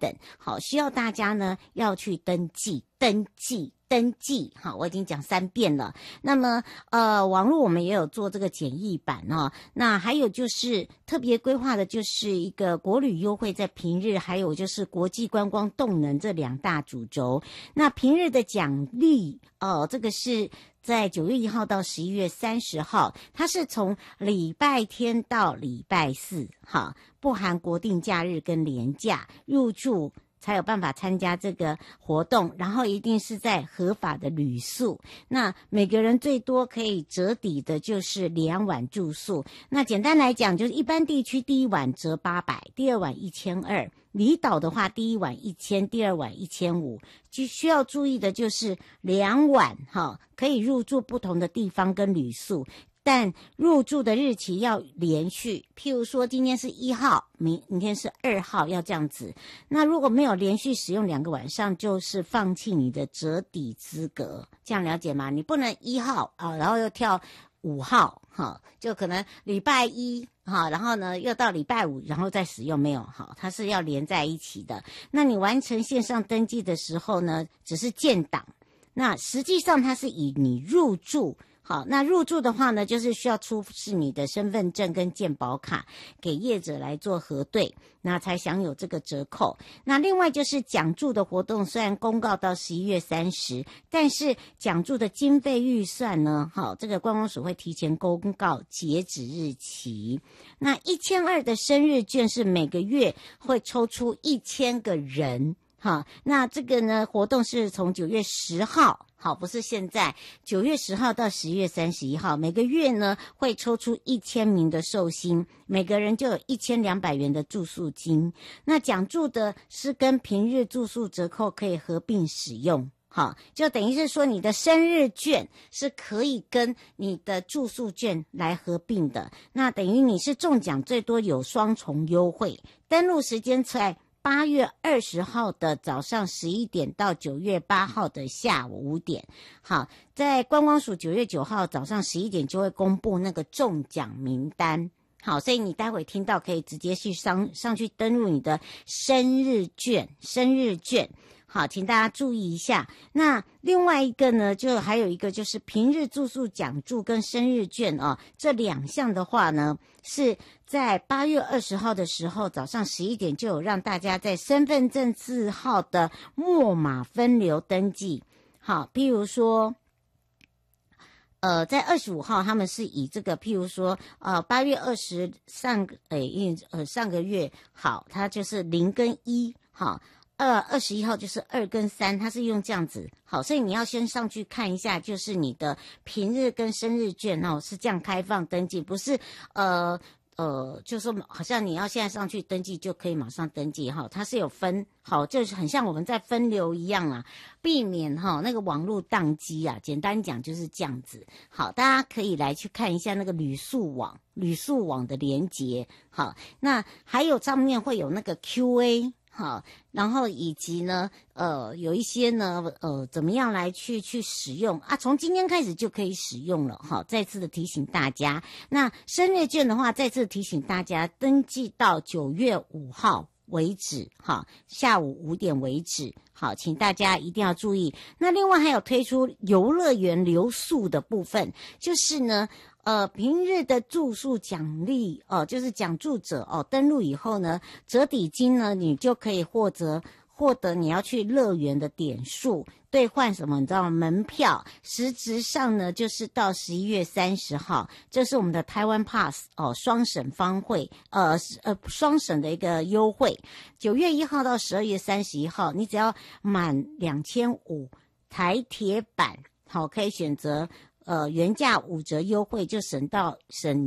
等，好，需要大家呢要去登记。好，我已经讲3遍了。那么网络我们也有做这个简易版哦。那还有就是特别规划的就是一个国旅优惠在平日，还有就是国际观光动能这2大主轴。那平日的奖励这个是在9月1号到11月30号，它是从礼拜天到礼拜四，好，不含国定假日跟连假入住才有办法参加这个活动，然后一定是在合法的旅宿。那每个人最多可以折抵的就是2晚住宿。那简单来讲，就是一般地区第1晚折800，第2晚1200。离岛的话，第1晚1000，第2晚1500。就需要注意的就是2晚可以入住不同的地方跟旅宿。但入住的日期要连续，譬如说今天是1号，明天是2号，要这样子。那如果没有连续使用2个晚上，就是放弃你的折抵资格，这样了解吗？你不能1号然后又跳5号就可能礼拜1然后呢又到礼拜5，然后再使用，没有它是要连在一起的。那你完成线上登记的时候呢，只是建档，那实际上它是以你入住。好，那入住的话呢，就是需要出示你的身份证跟健保卡给业者来做核对，那才享有这个折扣。那另外就是奖助的活动，虽然公告到11月30，但是奖助的经费预算呢，这个观光署会提前公告截止日期。那1200的生日券是每个月会抽出1000个人。好，那这个呢活动是从9月10号，好，不是现在，9月10号到11月31号，每个月呢会抽出1000名的寿星，每个人就有1200元的住宿金。那奖助的是跟平日住宿折扣可以合并使用。好，就等于是说你的生日券是可以跟你的住宿券来合并的，那等于你是中奖最多有双重优惠。登录时间在8月20号的早上11点到9月8号的下午5点。好，在观光署9月9号早上11点就会公布那个中奖名单。好，所以你待会听到可以直接去上去登录你的生日券。好，请大家注意一下。那另外一个呢，就还有一个就是平日住宿奖助跟生日券这2项的话呢，是在8月20号的时候早上11点就有让大家在身份证字号的末码分流登记。好，譬如说在25号他们是以这个譬如说8月20上个月好，它就是0跟1好。21号就是2跟3，它是用这样子。好，所以你要先上去看一下，就是你的平日跟生日券是这样开放登记，不是就说好像你要现在上去登记就可以马上登记它是有分。好，就是很像我们在分流一样啊，避免那个网络宕机啊，简单讲就是这样子。好，大家可以来去看一下那个旅宿网的连结。好，那还有上面会有那个 QA。好，然后以及呢，有一些呢，怎么样来去使用啊？从今天开始就可以使用了。好，再次的提醒大家。那生日券的话，再次提醒大家，登记到9月5号为止，好，下午5点为止。好，请大家一定要注意。那另外还有推出游乐园留宿的部分，就是呢。平日的住宿奖励就是奖助者登录以后呢，折抵金呢，你就可以获得你要去乐园的点数，兑换什么你知道吗？门票。实质上呢，就是到11月30号，这是我们的台湾 Pass 双省方会双省的一个优惠。9月1号到12月31号，你只要满2500台铁版，好，可以选择。原价5折优惠就省掉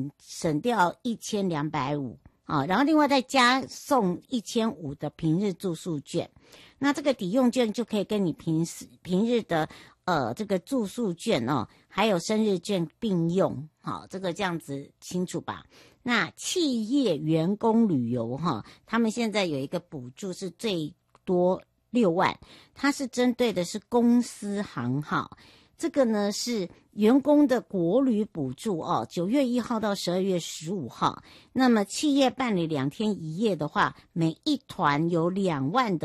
1250啊，然后另外再加送1500的平日住宿券。那这个抵用券就可以跟你平日的这个住宿券还有生日券并用。好，这个这样子清楚吧？那企业员工旅游他们现在有一个补助是最多6万，它是针对的是公司行号。这个呢是员工的国旅补助9月1号到12月15号。那么企业办理2天1夜的话，每一团有2万的